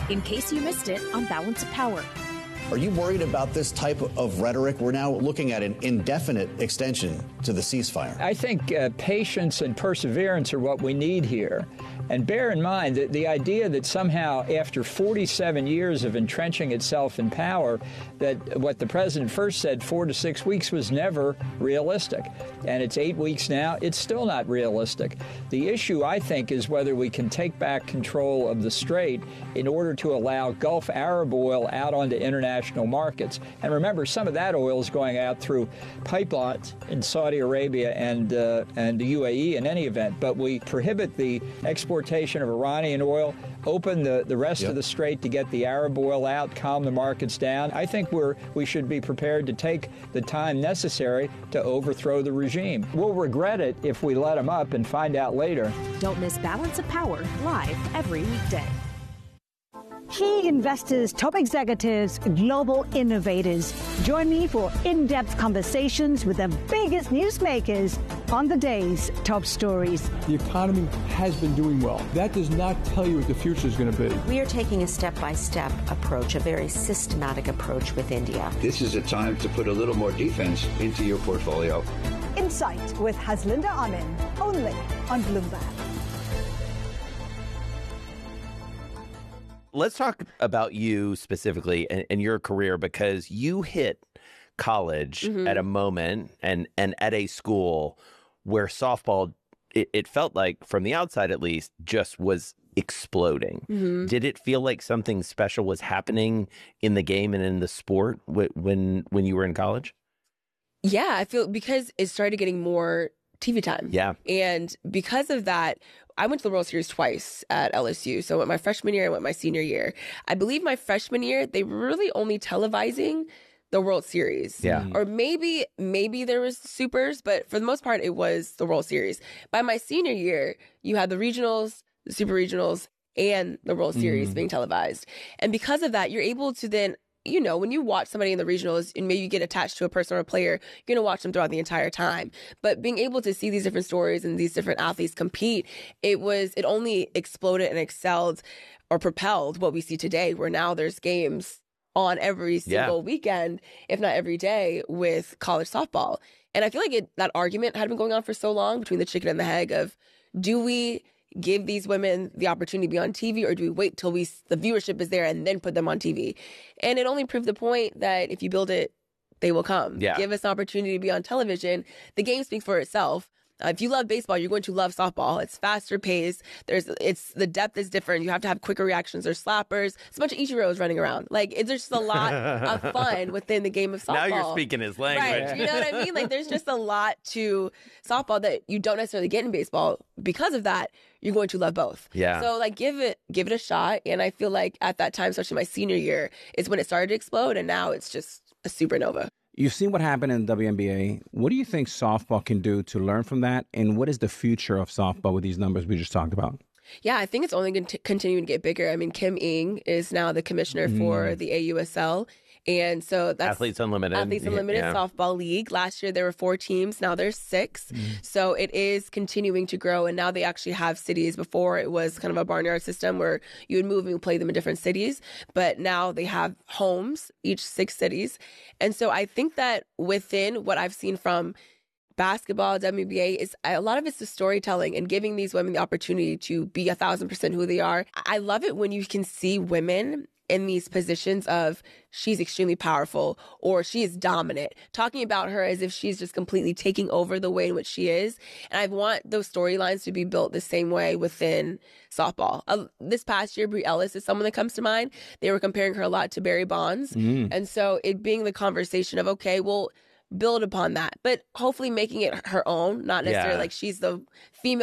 in case you missed it on Balance of Power. Are you worried about this type of rhetoric? We're now looking at an indefinite extension to the ceasefire. I think patience and perseverance are what we need here. And bear in mind that the idea that somehow after 47 years of entrenching itself in power, that what the president first said, 4 to 6 weeks, was never realistic. And it's 8 weeks now. It's still not realistic. The issue, I think, is whether we can take back control of the Strait in order to allow Gulf Arab oil out onto international markets. And remember, some of that oil is going out through pipelines in Saudi Arabia and the UAE in any event. But we prohibit the exportation of Iranian oil, open the rest of the Strait to get the Arab oil out, calm the markets down. I think we should be prepared to take the time necessary to overthrow the regime. We'll regret it if we let them up and find out later. Don't miss Balance of Power live every weekday. Key investors, top executives, global innovators. Join me for in-depth conversations with the biggest newsmakers on the day's top stories. The economy has been doing well. That does not tell you what the future is going to be. We are taking a step-by-step approach, a very systematic approach with India. This is a time to put a little more defense into your portfolio. Insight with Haslinda Amin, only on Bloomberg. Let's talk about you specifically and your career, because you hit college at a moment and at a school where softball, it felt like, from the outside at least, just was exploding. Did it feel like something special was happening in the game and in the sport when you were in college? Yeah, I feel because it started getting more TV time. Yeah. And because of that, I went to the World Series twice at LSU. So I went my freshman year, I went my senior year. I believe my freshman year, they were really only televising the World Series. Yeah. Or maybe there was supers, but for the most part, it was the World Series. By my senior year, you had the regionals, the super regionals, and the World Series being televised. And because of that, you're able to then, you know, when you watch somebody in the regionals and maybe you get attached to a person or a player, you're going to watch them throughout the entire time. But being able to see these different stories and these different athletes compete, it only exploded and excelled or propelled what we see today, where now there's games on every single weekend, if not every day, with college softball. And I feel like that argument had been going on for so long between the chicken and the egg of, do we give these women the opportunity to be on TV, or do we wait till the viewership is there and then put them on TV? And it only proved the point that if you build it, they will come. Yeah. Give us an opportunity to be on television. The game speaks for itself. If you love baseball, you're going to love softball. It's faster paced. The depth is different. You have to have quicker reactions. There's slappers. It's a bunch of Ichiros running around. There's just a lot of fun within the game of softball. Now you're speaking his language. Right. You know what I mean? There's just a lot to softball that you don't necessarily get in baseball. Because of that, you're going to love both. Yeah. So give it a shot. And I feel like at that time, especially my senior year, is when it started to explode. And now it's just a supernova. You've seen what happened in the WNBA. What do you think softball can do to learn from that? And what is the future of softball with these numbers we just talked about? Yeah, I think it's only going to continue to get bigger. I mean, Kim Ng is now the commissioner for the AUSL. And so that's Athletes Unlimited. Athletes Unlimited Softball League. Last year there were 4 teams. Now there's 6. So it is continuing to grow. And now they actually have cities. Before it was kind of a barnyard system where you would move and play them in different cities. But now they have homes, each 6 cities. And so I think that within what I've seen from basketball, WNBA, is a lot of it's the storytelling and giving these women the opportunity to be 1,000% who they are. I love it when you can see women in these positions of she's extremely powerful or she is dominant, talking about her as if she's just completely taking over the way in which she is. And I want those storylines to be built the same way within softball. This past year, Brie Ellis is someone that comes to mind. They were comparing her a lot to Barry Bonds. And so it being the conversation of, okay, well, build upon that, but hopefully making it her own, not necessarily like she's the female